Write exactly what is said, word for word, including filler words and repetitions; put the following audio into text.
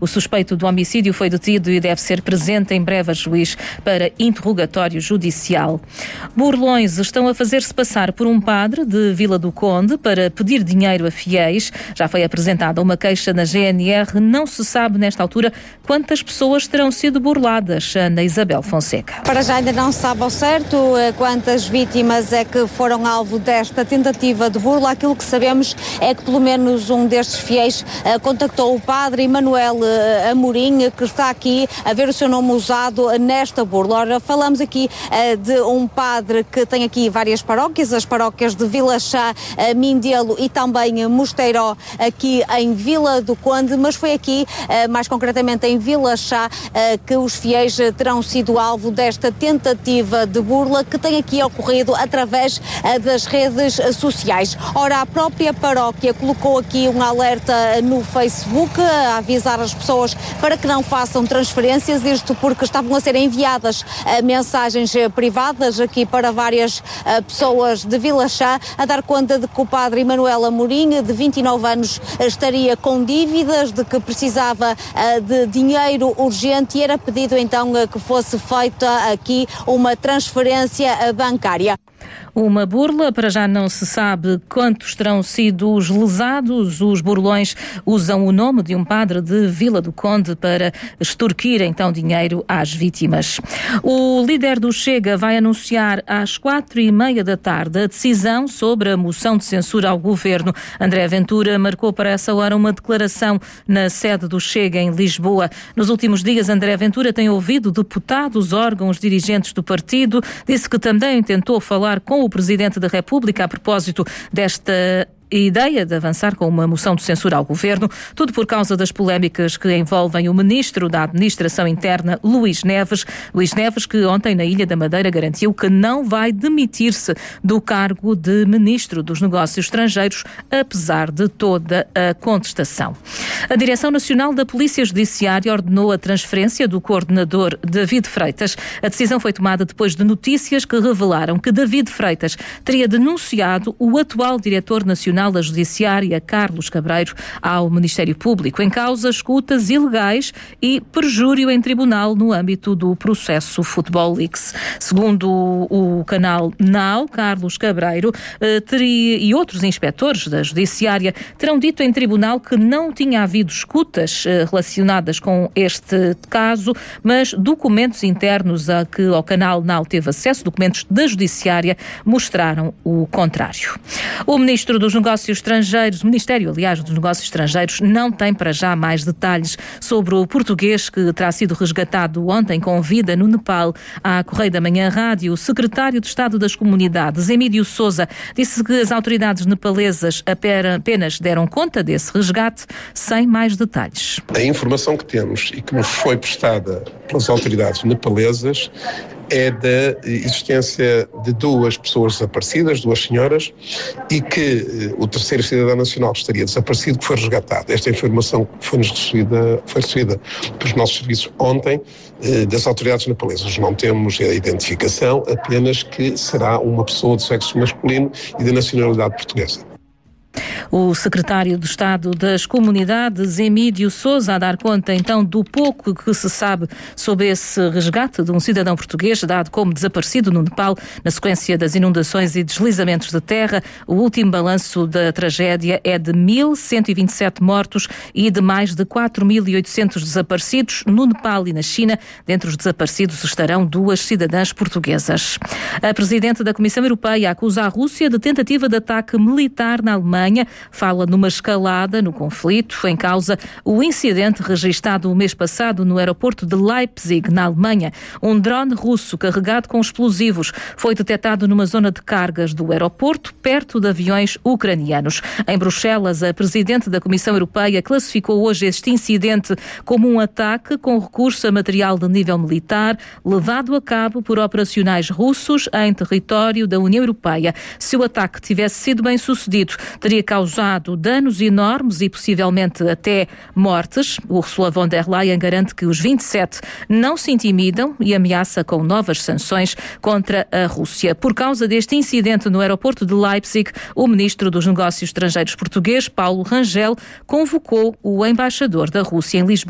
O suspeito do homicídio foi detido e deve ser presente em breve a juiz para interrogatório judicial. Burlões estão a fazer-se passar por um padre de Vila do Conde para pedir dinheiro a fiéis. Já foi apresentada uma queixa na G N R. Não se sabe nesta altura quantas pessoas terão sido burladas. Ana Isabel Fonseca. Para já ainda não se sabe ao certo quantas vítimas é que foram alvo desta tentativa de burla. Aquilo que sabemos é que pelo menos um destes fiéis uh, contactou o padre Manuel uh, Amorim, que está aqui a ver o seu nome usado nesta burla. Ora, falamos aqui uh, de um padre que tem aqui várias paróquias, as paróquias de Vila Chá, uh, Mindelo e também Mosteiró, aqui em Vila do Conde, mas foi aqui, uh, mais concretamente em Vila Chá, uh, que os fiéis uh, terão sido alvo desta tentativa de burla que tem aqui ocorrido através uh, das redes uh, sociais. Ora, a própria paróquia colocou aqui um alerta no Facebook a avisar as pessoas para que não façam transferências, isto porque estavam a ser enviadas uh, mensagens uh, privadas aqui para várias uh, pessoas de Vila Chá, a dar conta de que o padre Manuel Amorim, de vinte e nove anos, uh, estaria com dívidas, de que precisava uh, de dinheiro urgente e era pedido então uh, que fosse feita aqui uma transferência uh, bancária. Uma burla, para já não se sabe quantos terão sido os lesados. Os burlões usam o nome de um padre de Vila do Conde para extorquir então dinheiro às vítimas. O líder do Chega vai anunciar às quatro e meia da tarde a decisão sobre a moção de censura ao governo. André Ventura marcou para essa hora uma declaração na sede do Chega em Lisboa. Nos últimos dias, André Ventura tem ouvido deputados, órgãos, dirigentes do partido. Disse que também tentou falar com o Presidente da República a propósito desta ideia de avançar com uma moção de censura ao governo, tudo por causa das polémicas que envolvem o ministro da Administração Interna, Luís Neves. Luís Neves, que ontem na Ilha da Madeira garantiu que não vai demitir-se do cargo de ministro dos Negócios Estrangeiros, apesar de toda a contestação. A Direção Nacional da Polícia Judiciária ordenou a transferência do coordenador David Freitas. A decisão foi tomada depois de notícias que revelaram que David Freitas teria denunciado o atual diretor nacional da Judiciária, Carlos Cabreiro, ao Ministério Público, em causa escutas ilegais e perjúrio em tribunal no âmbito do processo Football Leaks. Segundo o canal Now, Carlos Cabreiro eh, teria, e outros inspectores da Judiciária terão dito em tribunal que não tinha havido escutas eh, relacionadas com este caso, mas documentos internos a que o canal Now teve acesso, documentos da Judiciária, mostraram o contrário. O Ministro dos Negócios Estrangeiros, o Ministério, aliás, dos Negócios Estrangeiros, não tem para já mais detalhes sobre o português que terá sido resgatado ontem com vida no Nepal. À Correio da Manhã Rádio, o secretário de Estado das Comunidades, Emílio Sousa, disse que as autoridades nepalesas apenas deram conta desse resgate, sem mais detalhes. A informação que temos e que nos foi prestada pelas autoridades nepalesas é da existência de duas pessoas desaparecidas, duas senhoras, e que o terceiro cidadão nacional que estaria desaparecido, que foi resgatado. Esta informação foi-nos recebida, foi recebida pelos nossos serviços ontem das autoridades nepalesas. Não temos a identificação, apenas que será uma pessoa de sexo masculino e de nacionalidade portuguesa. O secretário de Estado das Comunidades, Emílio Sousa, a dar conta então do pouco que se sabe sobre esse resgate de um cidadão português dado como desaparecido no Nepal na sequência das inundações e deslizamentos de terra. O último balanço da tragédia é de mil cento e vinte e sete mortos e de mais de quatro mil e oitocentos desaparecidos no Nepal e na China. Dentre os desaparecidos estarão duas cidadãs portuguesas. A Presidente da Comissão Europeia acusa a Rússia de tentativa de ataque militar na Alemanha. Fala numa escalada no conflito. Em causa o incidente registado o mês passado no aeroporto de Leipzig, na Alemanha. Um drone russo carregado com explosivos foi detectado numa zona de cargas do aeroporto, perto de aviões ucranianos. Em Bruxelas, a Presidente da Comissão Europeia classificou hoje este incidente como um ataque com recurso a material de nível militar levado a cabo por operacionais russos em território da União Europeia. Se o ataque tivesse sido bem sucedido, teria causado danos enormes e possivelmente até mortes. Ursula von der Leyen garante que os vinte e sete não se intimidam e ameaça com novas sanções contra a Rússia. Por causa deste incidente no aeroporto de Leipzig, o Ministro dos Negócios Estrangeiros português, Paulo Rangel, convocou o embaixador da Rússia em Lisboa.